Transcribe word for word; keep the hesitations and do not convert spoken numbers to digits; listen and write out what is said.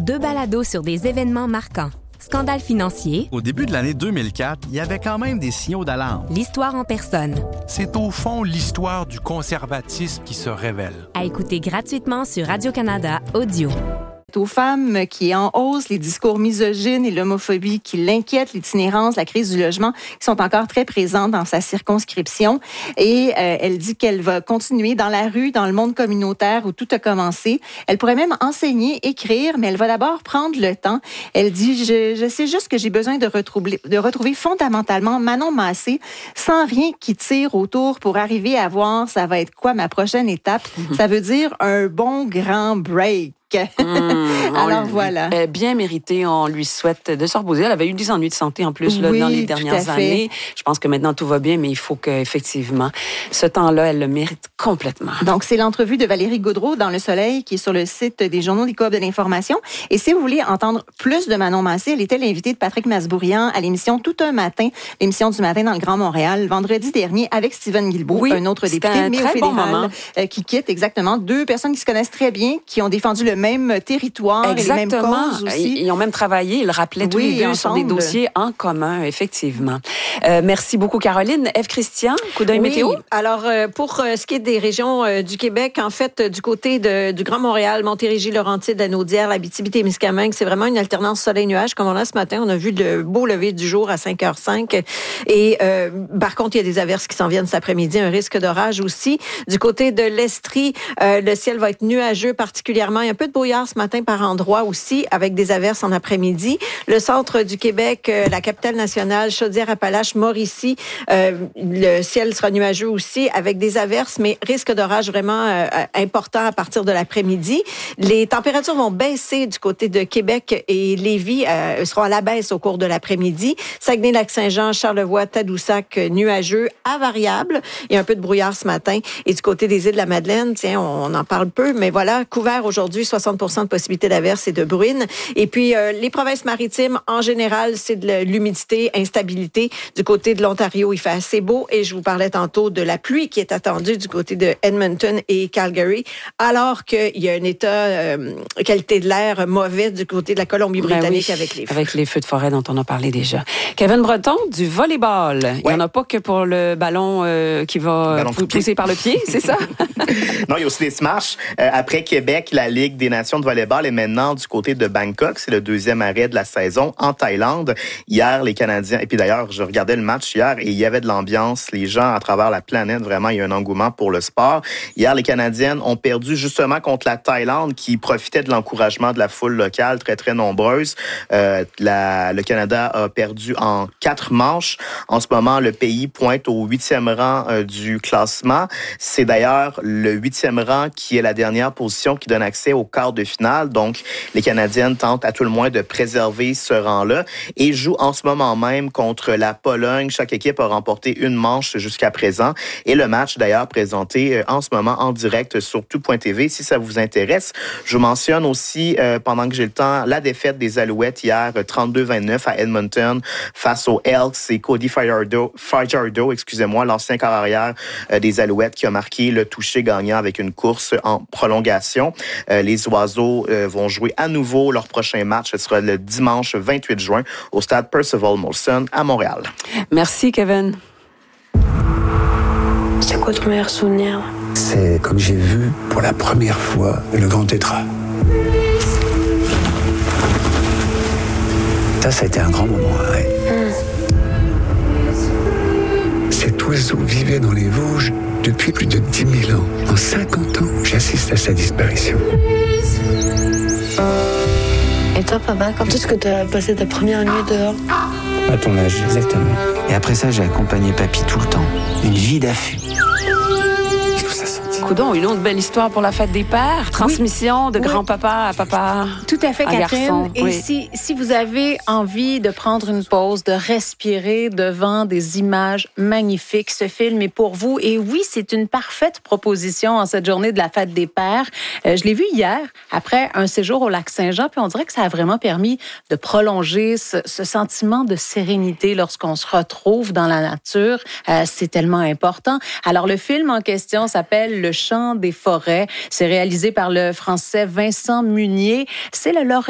Deux balados sur des événements marquants. Scandale financier. Au début de l'année deux mille quatre, il y avait quand même des signaux d'alarme. L'histoire en personne. C'est au fond l'histoire du conservatisme qui se révèle. À écouter gratuitement sur Radio-Canada Audio. Aux femmes qui est en hausse, les discours misogynes et l'homophobie qui l'inquiètent, l'itinérance, la crise du logement qui sont encore très présentes dans sa circonscription. Et euh, elle dit qu'elle va continuer dans la rue, dans le monde communautaire où tout a commencé. Elle pourrait même enseigner, écrire, mais elle va d'abord prendre le temps. Elle dit, je, je sais juste que j'ai besoin de retrouver, de retrouver fondamentalement Manon Massé sans rien qui tire autour pour arriver à voir ça va être quoi ma prochaine étape. Mm-hmm. Ça veut dire un bon grand break. Mmh, Alors voilà. Lui, bien mérité, on lui souhaite de se reposer. Elle avait eu des ennuis de santé en plus là, oui, dans les dernières années. Je pense que maintenant tout va bien, mais il faut qu'effectivement, ce temps-là, elle le mérite complètement. Donc, c'est l'entrevue de Valérie Gaudreault dans Le Soleil qui est sur le site des journaux des Coop de l'information. Et si vous voulez entendre plus de Manon Massé, elle était l'invitée de Patrick Masbourian à l'émission Tout un matin, l'émission du matin dans le Grand Montréal, vendredi dernier avec Stephen Guilbeault, oui, un autre député, un mais au fédéral, bon qui quitte exactement. Deux personnes qui se connaissent très bien, qui ont défendu le même territoire Exactement. et les mêmes causes aussi. Ils ont même travaillé, ils le rappelaient tous oui, les deux ensemble. sur des dossiers en commun, effectivement. Euh, merci beaucoup, Caroline. Ève Christian, coup d'œil oui. météo. Alors, euh, pour euh, ce qui est des régions euh, du Québec, en fait, euh, du côté de, du Grand Montréal, Montérégie, Laurentides, la Naudière, l'Abitibi-Témiscamingue, c'est vraiment une alternance soleil-nuage. Comme on a ce matin, on a vu le beau lever du jour à cinq heures cinq. Et euh, par contre, il y a des averses qui s'en viennent cet après-midi, un risque d'orage aussi. Du côté de l'Estrie, euh, le ciel va être nuageux particulièrement. Il y a un peu de brouillard ce matin par endroit aussi, avec des averses en après-midi. Le centre du Québec, euh, la capitale nationale, Chaudière-Appalaches, Mauricie, euh, le ciel sera nuageux aussi, avec des averses, mais risque d'orage vraiment euh, important à partir de l'après-midi. Les températures vont baisser du côté de Québec et Lévis, euh, seront à la baisse au cours de l'après-midi. Saguenay-Lac-Saint-Jean, Charlevoix, Tadoussac, nuageux à variable. Il y a un peu de brouillard ce matin. Et du côté des îles de la Madeleine, tiens, on en parle peu, mais voilà, couvert aujourd'hui, soixante pour cent de possibilité d'averses et de bruine. Et puis, euh, les provinces maritimes, en général, c'est de l'humidité, instabilité. Du côté de l'Ontario, il fait assez beau. Et je vous parlais tantôt de la pluie qui est attendue du côté de Edmonton et Calgary, alors qu'il y a un état euh, qualité de l'air mauvais du côté de la Colombie-Britannique ben oui, avec les feux. Avec les feux de forêt dont on a parlé déjà. Kevin Breton, du volleyball. Ouais. Il n'y en a pas que pour le ballon euh, qui va ballon pousser par le pied, c'est ça? Non, il y a aussi des smash. Euh, après Québec, la Ligue des nations de volleyball est maintenant du côté de Bangkok. C'est le deuxième arrêt de la saison en Thaïlande. Hier, les Canadiens... Et puis d'ailleurs, je regardais le match hier et il y avait de l'ambiance. Les gens à travers la planète, vraiment, il y a un engouement pour le sport. Hier, les Canadiennes ont perdu justement contre la Thaïlande qui profitait de l'encouragement de la foule locale très, très nombreuse. Euh, la, le Canada a perdu en quatre manches. En ce moment, le pays pointe au huitième rang euh, du classement. C'est d'ailleurs le huitième rang qui est la dernière position qui donne accès au quart de finale. Donc, les Canadiennes tentent à tout le moins de préserver ce rang-là et jouent en ce moment même contre la Pologne. Chaque équipe a remporté une manche jusqu'à présent. Et le match, d'ailleurs, présenté en ce moment en direct sur tout point t v, si ça vous intéresse. Je mentionne aussi, euh, pendant que j'ai le temps, la défaite des Alouettes hier, trente-deux vingt-neuf à Edmonton face aux Elks. C'est Cody Fajardo, Fajardo, excusez-moi, l'ancien quart arrière euh, des Alouettes qui a marqué le toucher gagnant avec une course en prolongation. Euh, les Oiseaux euh, vont jouer à nouveau leur prochain match. Ce sera le dimanche vingt-huit juin au stade Percival Molson à Montréal. Merci, Kevin. C'est quoi ton meilleur souvenir? C'est comme j'ai vu pour la première fois le grand tétra. Ça, ça a été un grand moment. Ouais. Mm. Cet oiseau vivait dans les Vosges depuis plus de dix mille ans. En cinquante ans, j'assiste à sa disparition. Et toi, papa, quand est-ce que tu as passé ta première nuit dehors? À ton âge, exactement. Et après ça, j'ai accompagné papy tout le temps. Une vie d'affût. Coudon, une autre belle histoire pour la fête des pères. Transmission oui. de oui. grand-papa à papa. Tout à fait, Catherine. Garçon. Et oui. si, si vous avez envie de prendre une pause, de respirer devant des images magnifiques, ce film est pour vous. Et oui, c'est une parfaite proposition en cette journée de la fête des pères. Euh, je l'ai vu hier, après un séjour au Lac-Saint-Jean, puis on dirait que ça a vraiment permis de prolonger ce, ce sentiment de sérénité lorsqu'on se retrouve dans la nature. Euh, c'est tellement important. Alors, le film en question s'appelle Le chant des forêts. C'est réalisé par le Français Vincent Munier. C'est le lauréat